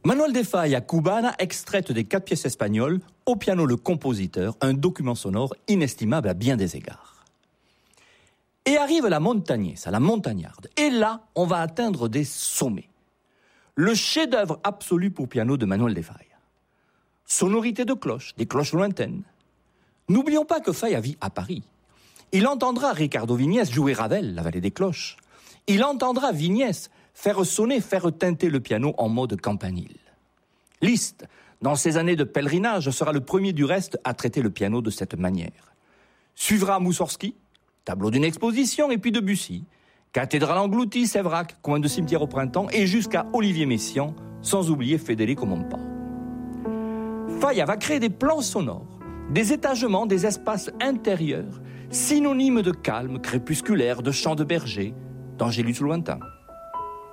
Manuel de Falla Cubana, extraite des 4 pièces espagnoles, au piano le compositeur, un document sonore inestimable à bien des égards. Et arrive la montagnesa, la montagnarde. Et là, on va atteindre des sommets. Le chef-d'œuvre absolu pour piano de Manuel de Falla. Sonorité de cloches, des cloches lointaines. N'oublions pas que Falla vit à Paris. Il entendra Ricardo Vignès jouer Ravel, la vallée des cloches. Il entendra Vignès faire sonner, faire teinter le piano en mode campanile. Liszt, dans ses années de pèlerinage, sera le premier du reste à traiter le piano de cette manière. Suivra Moussorgsky, tableau d'une exposition, et puis Debussy, cathédrale engloutie, Séverac, coin de cimetière au printemps, et jusqu'à Olivier Messiaen, sans oublier Federico Mompa. Falla va créer des plans sonores, des étagements, des espaces intérieurs, synonymes de calme crépusculaire, de chants de berger, d'angélus lointains.